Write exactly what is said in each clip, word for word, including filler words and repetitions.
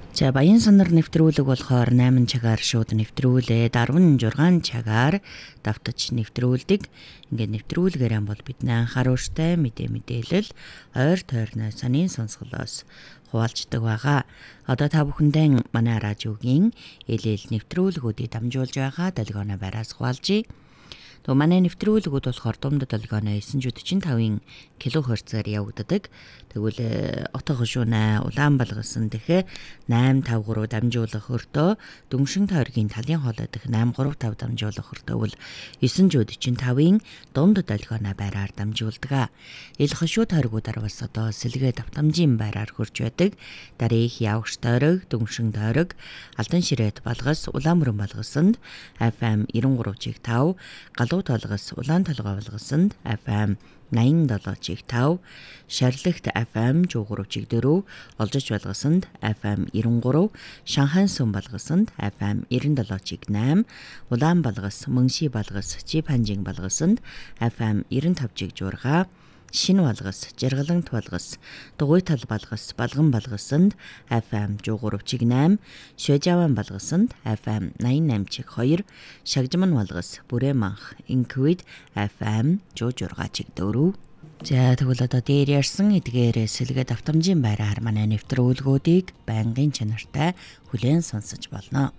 За баян санар нэвтрүүлэг болохоор найман цагаар шууд нэвтрүүлээд арван жургаан цагаар давтаж нэвтрүүлдэг. Ингээд нэвтрүүлгээрээ бол бидний анхаар ууштай мэдээ мэдээлэл ойр тойрны санийн сонсголоос хуваалцдаг байгаа. Одоо та бүхэндээ манай радиогийн ээлэл нэвтрүүлгүүдийг дамжуулж байгаа долгионо байраас хуваалцъя. То манай нэвтрүүлгүүд болохоор дунд долгионо девять четыре пять килохерцээр явагддаг. Тэгвэл отго шүнэ улаан балгасан дэх восемь пять три дамжуулах хөртөө дүншин тойргийн талын хоолой дэх восемь три пять дамжуулах хөртөө бол девять четыре пять дунд долгионо байраар дамжуулдаг. Ил хошуу тойргуудаар бас одоо сэлгээ давтамжийн байраар хөрж байдаг. Дарих явагч тойрог, дүншин тойрог, алдан ширээт балгас, улаан мөрөн балгасанд эф эм ninety three point five, галуу толгос улаан толгой балгасанд эф эм ninety seven point five, шарлагт эф эм one oh three point four, олжич балгасанд эф эм ninety-three, Шанхай сүм балгасанд эф эм ninety-seven point eight, улаан балгас, мөнши балгас, Жипанжин балгасанд эф эм ninety-five point six, Шин балгас, Жаргалант балгас, Дугуйтал балгас, Балган балгасанд эф эм one oh three point eight, Шөжаван балгасанд эф эм ninety-nine point two, Шагжман балгас, Бүрээманх, Инквид эф эм one oh six point four. За тэгвэл одоо дээр ярьсан эдгээр сэлгээ давтамжийн байраар манай нэвтрүүлгүүдийг байнгын чанартай хүлээн сонсож болно.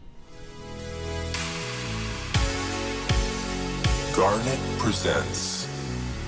Garnet presents